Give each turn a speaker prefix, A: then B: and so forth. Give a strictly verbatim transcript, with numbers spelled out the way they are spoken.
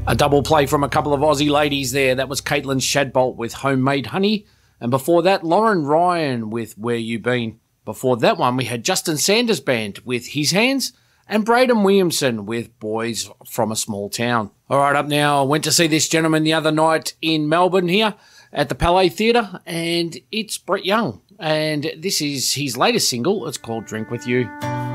A: A double play from a couple of Aussie ladies there. That was Caitlin Shadbolt with Homemade Honey. And before that, Lauren Ryan with Where You Been. Before that one, we had Justin Sanders Band with His Hands and Braden Williamson with Boys from a Small Town. All right, up now, I went to see this gentleman the other night in Melbourne here at the Palais Theatre, and it's Brett Young. And this is his latest single. It's called Drink With You.